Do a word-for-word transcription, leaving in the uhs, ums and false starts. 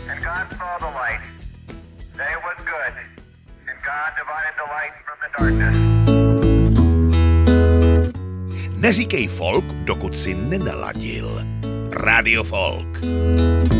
And God saw the light. That it was good. And God divided the light from the darkness. Neříkej folk, dokud si nenaladil. Radio Folk.